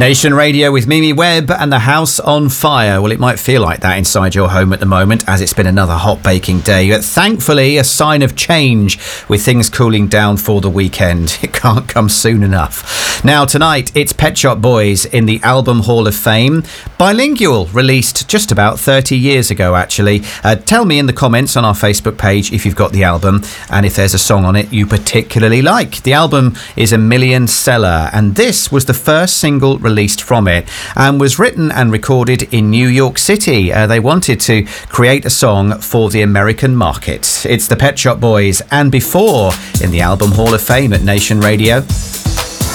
Nation Radio with Mimi Webb and the house on fire. Well, it might feel like that inside your home at the moment, as it's been another hot baking day. But thankfully, a sign of change with things cooling down for the weekend. It can't come soon enough. Now, tonight, it's Pet Shop Boys in the Album Hall of Fame. Bilingual, released just about 30 years ago, actually. Tell me in the comments on our Facebook page if you've got the album and if there's a song on it you particularly like. The album is a million seller, and this was the first single released from it and was written and recorded in New York City. They wanted to create a song for the American market. It's the Pet Shop Boys and Before in the Album Hall of Fame at Nation Radio.